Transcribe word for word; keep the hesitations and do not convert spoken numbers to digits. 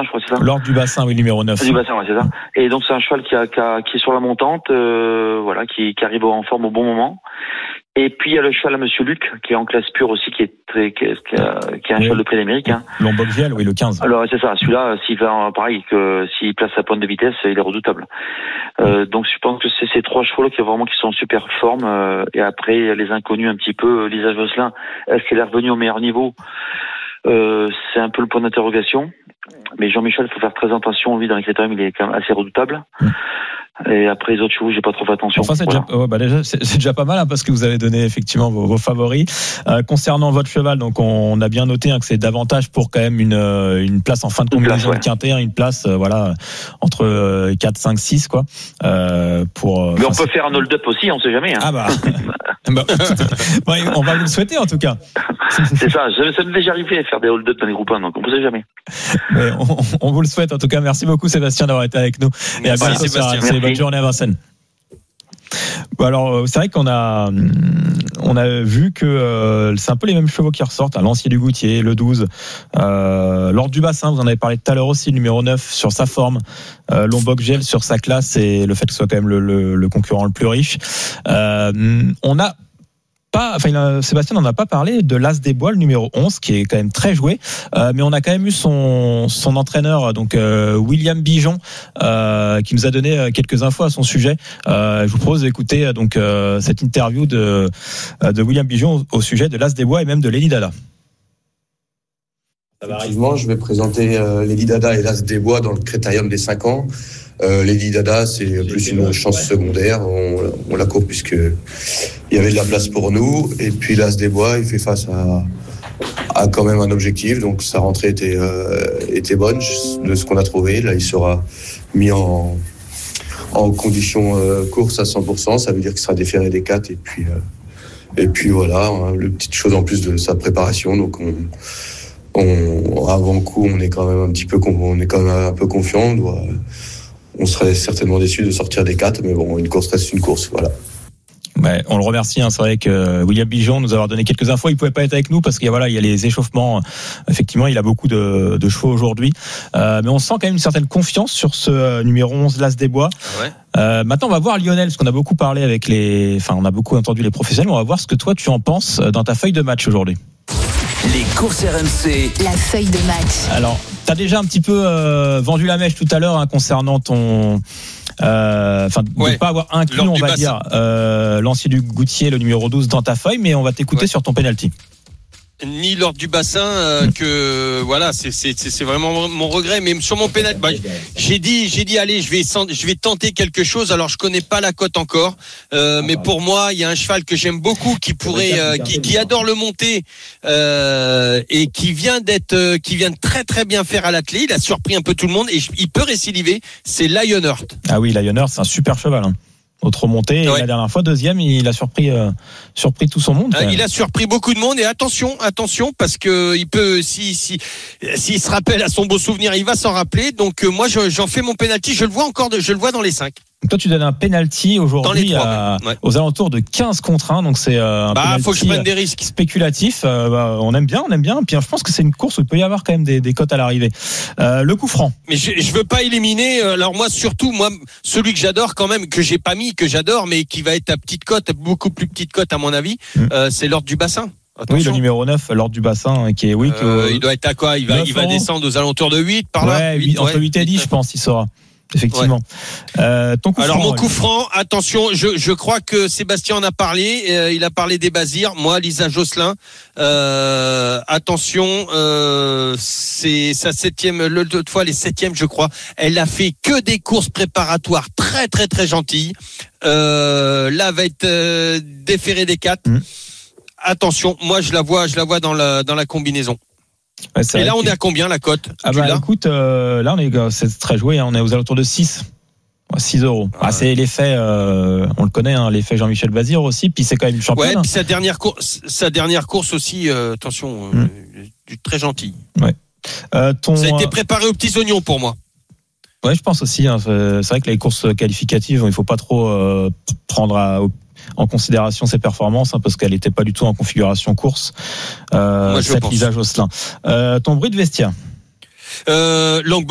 Bassin, je crois, c'est ça. L'Ordre du Bassin, oui, numéro neuf. Du Bassin, ouais, c'est ça. Et donc c'est un cheval qui, a, qui, a, qui est sur la montante, euh, voilà, qui, qui arrive en forme au bon moment. Et puis il y a le cheval à Monsieur Luc, qui est en classe pure aussi, qui est très, qui est, qui a, qui est un oui. cheval de prix d'Amérique. Hein. Lombok-Viel, oui, le quinze. Alors c'est ça. Celui-là, s'il fait pareil, que s'il place sa pointe de vitesse, il est redoutable. Euh, donc je pense que c'est ces trois chevaux-là qui vraiment qui sont en super forme. Euh, et après les inconnus un petit peu. Lisa Josselin, est-ce qu'elle est revenue au meilleur niveau? Euh, c'est un peu le point d'interrogation. Mais Jean-Michel, il faut faire très attention. Lui, dans les critériums, il est quand même assez redoutable. Mmh. Et après les autres chevaux, j'ai pas trop fait attention. Enfin, c'est, voilà. déjà, ouais, bah déjà, c'est, c'est déjà pas mal hein, parce que vous avez donné effectivement vos, vos favoris. Euh, concernant votre cheval, donc on, on a bien noté hein, que c'est davantage pour quand même une, une place en fin de combinaison ouais. de quintet, une place euh, voilà entre euh, quatre, cinq, six quoi. Euh, pour. Mais on peut faire un hold-up aussi, on sait jamais. Hein. Ah bah. bah bon, on va vous le souhaiter en tout cas. C'est ça. Ça m'est déjà arrivé de faire des hold-up dans les groupes un, donc on ne sait jamais. Mais on, on vous le souhaite en tout cas. Merci beaucoup Sébastien d'avoir été avec nous. Et à bientôt. Sébastien. Bonne journée à Vincennes. Bon alors c'est vrai qu'on a on a vu que euh, c'est un peu les mêmes chevaux qui ressortent, hein, Lancier du Goutier, le douze, euh, l'Ordre du Bassin, vous en avez parlé tout à l'heure aussi, le numéro neuf sur sa forme, euh, Lombok-Viel sur sa classe et le fait que ce soit quand même le, le, le concurrent le plus riche. Euh, on a Pas, enfin, Sébastien n'en a pas parlé de l'As des Bois, le numéro onze, qui est quand même très joué, euh, mais on a quand même eu son son entraîneur, donc euh, William Bijon, euh, qui nous a donné quelques infos à son sujet. Euh, je vous propose d'écouter donc euh, cette interview de de William Bijon au, au sujet de l'As des Bois et même de Lady Dada. Effectivement, je vais présenter euh, Lady Dada et l'As des Bois dans le critérium des cinq ans. Euh, Lady Dada, c'est plus une chance secondaire. On, on la court puisque il y avait de la place pour nous. Et puis l'As des Bois, il fait face à, à quand même un objectif. Donc sa rentrée était, euh, était bonne de ce qu'on a trouvé. Là, il sera mis en, en condition euh, course à cent pour cent. Ça veut dire qu'il sera déféré des quatre. Et puis, euh, et puis voilà, hein, le petite chose en plus de sa préparation. Donc on, on, avant coup, on est quand même un petit peu, on est quand même un peu confiant. On doit, On serait certainement déçu de sortir des quatre, mais bon, une course reste une course, voilà. Ouais, on le remercie, hein, c'est vrai que William Bijon nous a donné quelques infos. Il pouvait pas être avec nous parce qu'il y a, voilà, il y a les échauffements. Effectivement, il a beaucoup de, de chevaux aujourd'hui, euh, mais on sent quand même une certaine confiance sur ce numéro onze, l'As des Bois. Ouais. Euh, maintenant, on va voir Lionel, parce qu'on a beaucoup parlé avec les, enfin, on a beaucoup entendu les professionnels. On va voir ce que toi tu en penses dans ta feuille de match aujourd'hui. Les courses R M C. La feuille de match. Alors, tu as déjà un petit peu euh, vendu la mèche tout à l'heure hein, concernant ton... Enfin, euh, de ouais. ne pas avoir inclus, on va dire, euh, Lancier du Goutier, le numéro douze, dans ta feuille, mais on va t'écouter ouais. sur ton penalty. Ni l'Ordre du Bassin euh, mmh. que voilà c'est c'est c'est vraiment mon regret, mais sur mon pénal bah, j'ai dit j'ai dit allez je vais je vais tenter quelque chose. Alors je connais pas la cote encore, euh, mais pour moi il y a un cheval que j'aime beaucoup qui pourrait euh, qui qui adore le monter euh, et qui vient d'être euh, qui vient de très très bien faire à l'attelé. Il a surpris un peu tout le monde et il peut récidiver. C'est Lionheart. Ah oui, Lionheart, c'est un super cheval. Hein. Autre montée, ouais. Et la dernière fois deuxième, il a surpris euh, surpris tout son monde. Euh, il a surpris beaucoup de monde et attention, attention parce que il peut si si s'il se rappelle à son beau souvenir, il va s'en rappeler. Donc euh, moi je, j'en fais mon penalty, je le vois encore de, je le vois dans les cinq. Toi, tu donnes un penalty aujourd'hui à, ouais. aux alentours de quinze contre un, donc c'est euh, un bah, penalty faut que je prenne des risques. Spéculatif. Euh, bah, on aime bien, on aime bien. Puis je pense que c'est une course où il peut y avoir quand même des, des cotes à l'arrivée. Euh, le coup franc. Mais je, je veux pas éliminer. Alors moi, surtout moi, celui que j'adore quand même, que j'ai pas mis, que j'adore, mais qui va être à petite cote, beaucoup plus petite cote à mon avis, mmh. euh, c'est l'Ordre du Bassin. Attention. Oui, le numéro neuf, l'Ordre du Bassin, qui est oui. Euh, que, il doit être à quoi? Il va, il va descendre aux alentours de huit par ouais, là. huit, entre ouais. huit et dix, je pense, il sera. Effectivement. Ouais. Euh, ton coup Alors franc, mon coup franc, attention, je, je crois que Sébastien en a parlé. Euh, il a parlé des Bazirs. Moi, Lisa Josselin. Euh, attention, euh, c'est sa septième, l'autre fois les septièmes, je crois. Elle a fait que des courses préparatoires très très très gentilles. Euh, là, va être euh, déférée des quatre. Mmh. Attention, moi je la vois, je la vois dans la dans la combinaison. Ouais, et là, on que... est à combien la cote? Ah bah écoute, euh, là on est, c'est très joué, hein, on est aux alentours de six. six euros. Ah, ah, c'est l'effet, euh, on le connaît, hein, l'effet Jean-Michel Bazir aussi, puis c'est quand même une championne. Ouais, puis sa dernière course, sa dernière course aussi, euh, attention, euh, mmh. très gentil. Ouais. Euh, ton... Ça a été préparé aux petits oignons pour moi. Ouais, je pense aussi. Hein, c'est vrai que les courses qualificatives, il faut pas trop euh, prendre à, en considération ses performances, hein, parce qu'elle n'était pas du tout en configuration course. Euh, Moi, je cette Lisa Josselin. Euh, ton bruit de vestiaire. Euh,